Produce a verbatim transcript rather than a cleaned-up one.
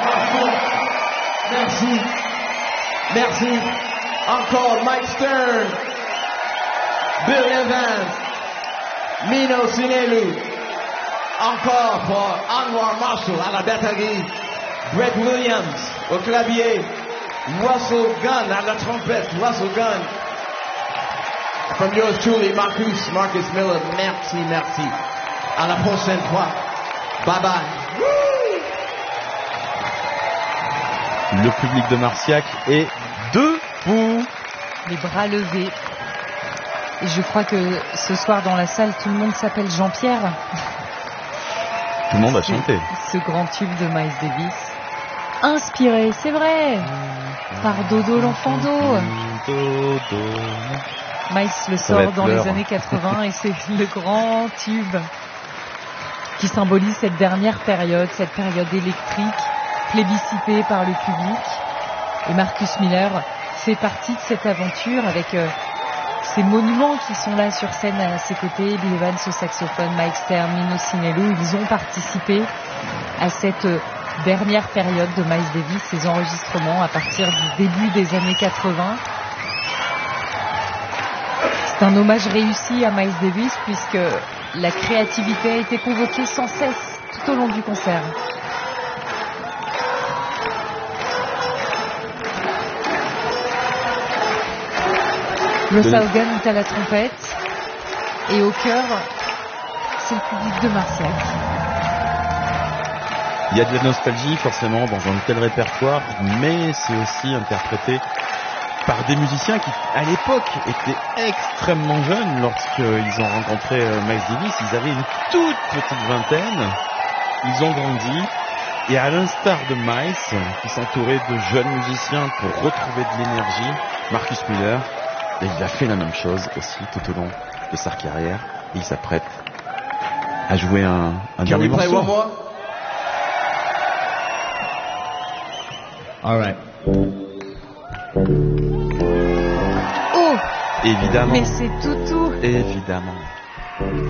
Merci. Merci. Encore Mike Stern, Bill Evans, Mino Sinelu. Encore pour Anwar Marshall à la batterie, Brett Williams au clavier, Russell Gunn à la trompette, Russell Gunn. From yours truly, Marcus, Marcus Miller, merci, merci. À la prochaine fois. Bye bye. Le public de Marciac est debout. Les bras levés. Et je crois que ce soir dans la salle, tout le monde s'appelle Jean-Pierre. Tout le monde a chanté. Ce grand tube de Miles Davis. Inspiré, c'est vrai, par Dodo l'enfant d'eau. Dodo. Miles le sort dans les années quatre-vingts et c'est le grand tube qui symbolise cette dernière période, cette période électrique, plébiscitée par le public. Et Marcus Miller fait partie de cette aventure avec euh, ces monuments qui sont là sur scène à ses côtés. Bill Evans au saxophone, Mike Stern, Mino Sinelu, ils ont participé à cette euh, dernière période de Miles Davis, ces enregistrements à partir du début des années quatre-vingts. C'est un hommage réussi à Miles Davis puisque la créativité a été convoquée sans cesse tout au long du concert. Russ Haugen est à la trompette et au chœur, c'est le public de Marciac. Il y a de la nostalgie forcément dans un tel répertoire, mais c'est aussi interprété par des musiciens qui, à l'époque, étaient extrêmement jeunes lorsqu'ils ont rencontré Miles Davis. Ils avaient une toute petite vingtaine, ils ont grandi, et à l'instar de Miles, qui s'entourait de jeunes musiciens pour retrouver de l'énergie, Marcus Miller, et il a fait la même chose aussi tout au long de sa carrière, et il s'apprête à jouer un, un dernier morceau. All right. Oh, évidemment. mais c'est toutou. Évidemment.